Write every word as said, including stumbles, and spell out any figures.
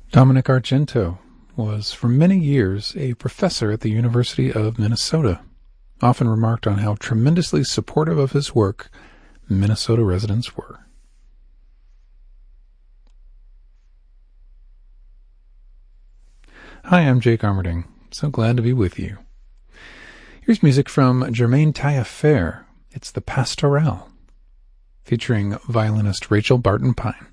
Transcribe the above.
Dominic Argento was for many years a professor at the University of Minnesota, often remarked on how tremendously supportive of his work Minnesota residents were. Hi, I'm Jake Armerding. So glad to be with you. Here's music from Germaine Taillefer. It's the Pastorale, featuring violinist Rachel Barton Pine.